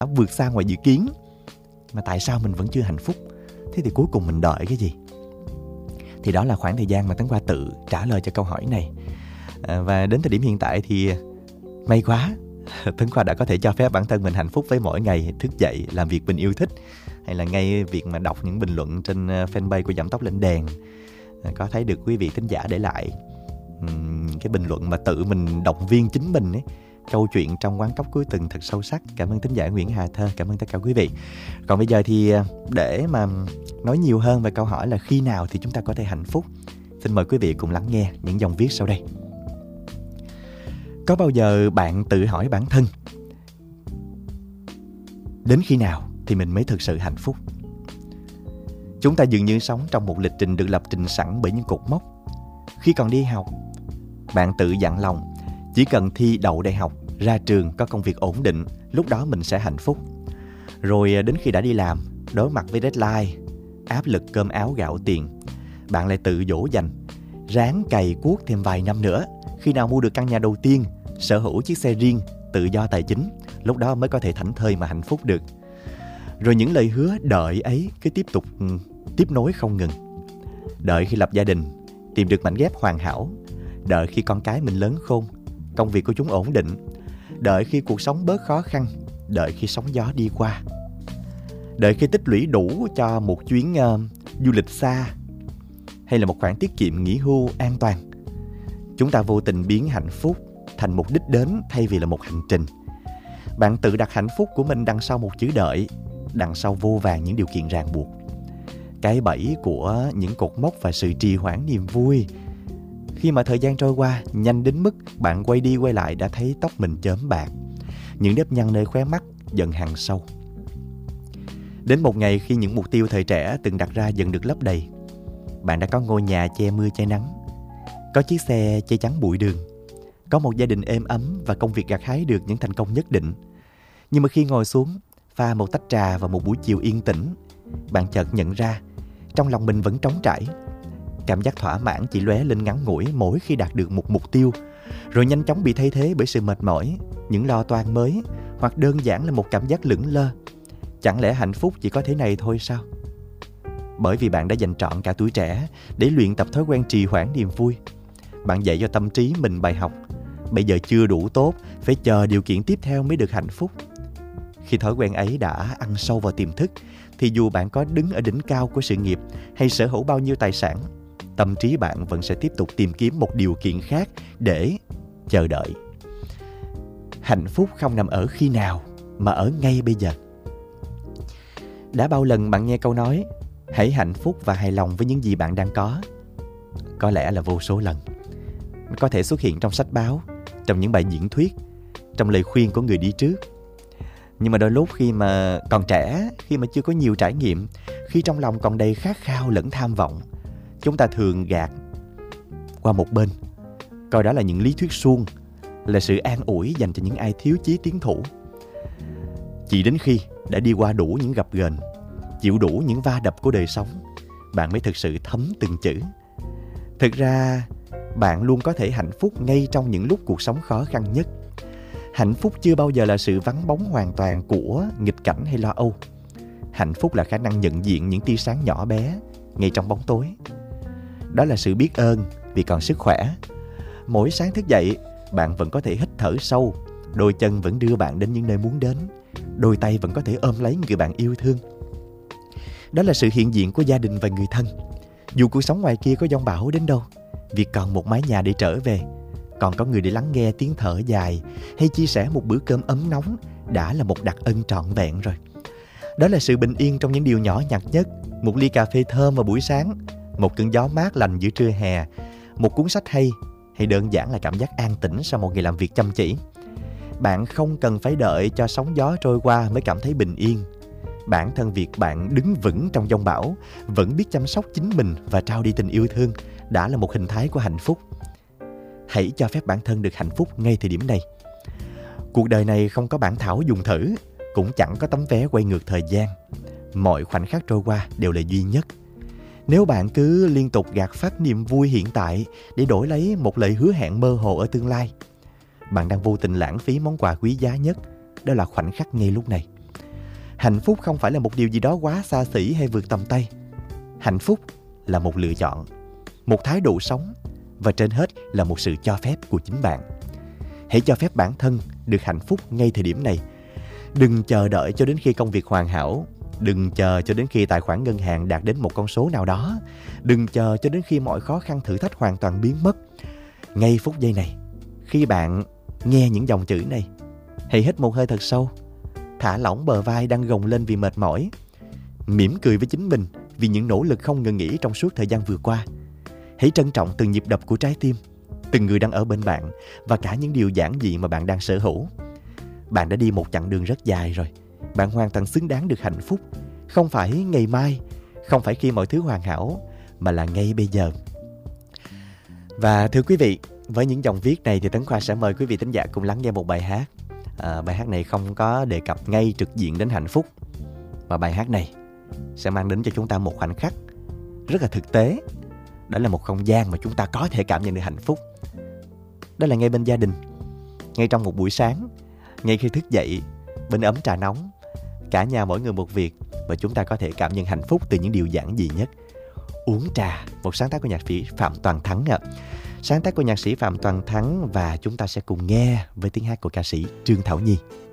vượt xa ngoài dự kiến, mà tại sao mình vẫn chưa hạnh phúc? Thế thì cuối cùng mình đợi cái gì? Thì đó là khoảng thời gian mà Tấn Khoa tự trả lời cho câu hỏi này. Và đến thời điểm hiện tại thì may quá, Tấn Khoa đã có thể cho phép bản thân mình hạnh phúc với mỗi ngày thức dậy làm việc mình yêu thích, hay là ngay việc mà đọc những bình luận trên fanpage của Giảm Tốc Lên Đèn. Có thấy được quý vị thính giả để lại cái bình luận mà tự mình động viên chính mình ấy. Câu chuyện trong quán cốc cuối tuần thật sâu sắc. Cảm ơn thính giả Nguyễn Hà Thơ, cảm ơn tất cả quý vị. Còn bây giờ thì để mà nói nhiều hơn về câu hỏi là khi nào thì chúng ta có thể hạnh phúc, xin mời quý vị cùng lắng nghe những dòng viết sau đây. Có bao giờ bạn tự hỏi bản thân, đến khi nào thì mình mới thực sự hạnh phúc? Chúng ta dường như sống trong một lịch trình được lập trình sẵn bởi những cột mốc. Khi còn đi học, bạn tự dặn lòng, chỉ cần thi đậu đại học, ra trường, có công việc ổn định, lúc đó mình sẽ hạnh phúc. Rồi đến khi đã đi làm, đối mặt với deadline, áp lực cơm áo gạo tiền, bạn lại tự dỗ dành, ráng cày cuốc thêm vài năm nữa. Khi nào mua được căn nhà đầu tiên, sở hữu chiếc xe riêng, tự do tài chính, lúc đó mới có thể thảnh thơi mà hạnh phúc được. Rồi những lời hứa đợi ấy cứ tiếp nối không ngừng. Đợi khi lập gia đình, tìm được mảnh ghép hoàn hảo. Đợi khi con cái mình lớn khôn, công việc của chúng ổn định. Đợi khi cuộc sống bớt khó khăn. Đợi khi sóng gió đi qua. Đợi khi tích lũy đủ cho một chuyến du lịch xa, hay là một khoản tiết kiệm nghỉ hưu an toàn. Chúng ta vô tình biến hạnh phúc thành một đích đến thay vì là một hành trình. Bạn tự đặt hạnh phúc của mình đằng sau một chữ đợi, đằng sau vô vàn những điều kiện ràng buộc. Cái bẫy của những cột mốc và sự trì hoãn niềm vui. Khi mà thời gian trôi qua nhanh đến mức bạn quay đi quay lại đã thấy tóc mình chớm bạc, những nếp nhăn nơi khóe mắt dần hằn sâu. Đến một ngày khi những mục tiêu thời trẻ từng đặt ra dần được lấp đầy, bạn đã có ngôi nhà che mưa che nắng, có chiếc xe che chắn bụi đường, có một gia đình êm ấm và công việc gặt hái được những thành công nhất định. Nhưng mà khi ngồi xuống, pha một tách trà vào một buổi chiều yên tĩnh, bạn chợt nhận ra trong lòng mình vẫn trống trải. Cảm giác thỏa mãn chỉ lóe lên ngắn ngủi mỗi khi đạt được một mục tiêu, rồi nhanh chóng bị thay thế bởi sự mệt mỏi, những lo toan mới, hoặc đơn giản là một cảm giác lững lơ. Chẳng lẽ hạnh phúc chỉ có thế này thôi sao? Bởi vì bạn đã dành trọn cả tuổi trẻ để luyện tập thói quen trì hoãn niềm vui. Bạn dạy cho tâm trí mình bài học, bây giờ chưa đủ tốt, phải chờ điều kiện tiếp theo mới được hạnh phúc. Khi thói quen ấy đã ăn sâu vào tiềm thức, thì dù bạn có đứng ở đỉnh cao của sự nghiệp hay sở hữu bao nhiêu tài sản, tâm trí bạn vẫn sẽ tiếp tục tìm kiếm một điều kiện khác để chờ đợi. Hạnh phúc không nằm ở khi nào, mà ở ngay bây giờ. Đã bao lần bạn nghe câu nói, hãy hạnh phúc và hài lòng với những gì bạn đang có? Có lẽ là vô số lần. Có thể xuất hiện trong sách báo, trong những bài diễn thuyết, trong lời khuyên của người đi trước. Nhưng mà đôi lúc khi mà còn trẻ, khi mà chưa có nhiều trải nghiệm, khi trong lòng còn đầy khát khao lẫn tham vọng, chúng ta thường gạt qua một bên, coi đó là những lý thuyết suông, là sự an ủi dành cho những ai thiếu chí tiến thủ. Chỉ đến khi đã đi qua đủ những gập ghềnh, chịu đủ những va đập của đời sống, bạn mới thực sự thấm từng chữ. Thực ra, bạn luôn có thể hạnh phúc ngay trong những lúc cuộc sống khó khăn nhất. Hạnh phúc chưa bao giờ là sự vắng bóng hoàn toàn của nghịch cảnh hay lo âu. Hạnh phúc là khả năng nhận diện những tia sáng nhỏ bé ngay trong bóng tối. Đó là sự biết ơn vì còn sức khỏe. Mỗi sáng thức dậy, bạn vẫn có thể hít thở sâu, đôi chân vẫn đưa bạn đến những nơi muốn đến, đôi tay vẫn có thể ôm lấy người bạn yêu thương. Đó là sự hiện diện của gia đình và người thân. Dù cuộc sống ngoài kia có giông bão đến đâu, việc còn một mái nhà để trở về, còn có người để lắng nghe tiếng thở dài hay chia sẻ một bữa cơm ấm nóng đã là một đặc ân trọn vẹn rồi. Đó là sự bình yên trong những điều nhỏ nhặt nhất. Một ly cà phê thơm vào buổi sáng, một cơn gió mát lành giữa trưa hè, một cuốn sách hay đơn giản là cảm giác an tĩnh sau một ngày làm việc chăm chỉ. Bạn không cần phải đợi cho sóng gió trôi qua mới cảm thấy bình yên. Bản thân việc bạn đứng vững trong giông bão, vẫn biết chăm sóc chính mình và trao đi tình yêu thương đã là một hình thái của hạnh phúc. Hãy cho phép bản thân được hạnh phúc ngay thời điểm này. Cuộc đời này không có bản thảo dùng thử, cũng chẳng có tấm vé quay ngược thời gian. Mọi khoảnh khắc trôi qua đều là duy nhất. Nếu bạn cứ liên tục gạt phát niềm vui hiện tại để đổi lấy một lời hứa hẹn mơ hồ ở tương lai, bạn đang vô tình lãng phí món quà quý giá nhất, đó là khoảnh khắc ngay lúc này. Hạnh phúc không phải là một điều gì đó quá xa xỉ hay vượt tầm tay. Hạnh phúc là một lựa chọn, một thái độ sống, và trên hết là một sự cho phép của chính bạn. Hãy cho phép bản thân được hạnh phúc ngay thời điểm này. Đừng chờ đợi cho đến khi công việc hoàn hảo. Đừng chờ cho đến khi tài khoản ngân hàng đạt đến một con số nào đó. Đừng chờ cho đến khi mọi khó khăn thử thách hoàn toàn biến mất. Ngay phút giây này, khi bạn nghe những dòng chữ này, hãy hít một hơi thật sâu, thả lỏng bờ vai đang gồng lên vì mệt mỏi, mỉm cười với chính mình vì những nỗ lực không ngừng nghỉ trong suốt thời gian vừa qua. Hãy trân trọng từng nhịp đập của trái tim, từng người đang ở bên bạn và cả những điều giản dị mà bạn đang sở hữu. Bạn đã đi một chặng đường rất dài rồi. Bạn hoàn toàn xứng đáng được hạnh phúc. Không phải ngày mai, không phải khi mọi thứ hoàn hảo, mà là ngay bây giờ. Và thưa quý vị, với những dòng viết này thì Tấn Khoa sẽ mời quý vị thính giả cùng lắng nghe một bài hát. Bài hát này không có đề cập ngay trực diện đến hạnh phúc, mà bài hát này sẽ mang đến cho chúng ta một khoảnh khắc rất là thực tế. Đó là một không gian mà chúng ta có thể cảm nhận được hạnh phúc. Đó là ngay bên gia đình, ngay trong một buổi sáng, ngay khi thức dậy, bên ấm trà nóng, cả nhà mỗi người một việc, và chúng ta có thể cảm nhận hạnh phúc từ những điều giản dị nhất. Uống trà, một sáng tác của nhạc sĩ Phạm Toàn Thắng ạ. Sáng tác của nhạc sĩ Phạm Toàn Thắng, và chúng ta sẽ cùng nghe với tiếng hát của ca sĩ Trương Thảo Nhi.